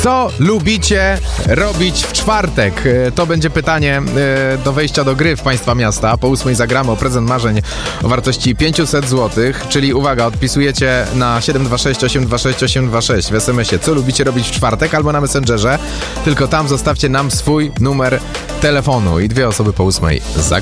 Co lubicie robić w czwartek? To będzie pytanie do wejścia do gry w Państwa Miasta. Po 8 zagramy o prezent marzeń o wartości 500 zł, czyli uwaga, odpisujecie na 726 826 826 w SMS-ie, co lubicie robić w czwartek, albo na Messengerze, tylko tam zostawcie nam swój numer telefonu i 2 osoby po 8 zagrają.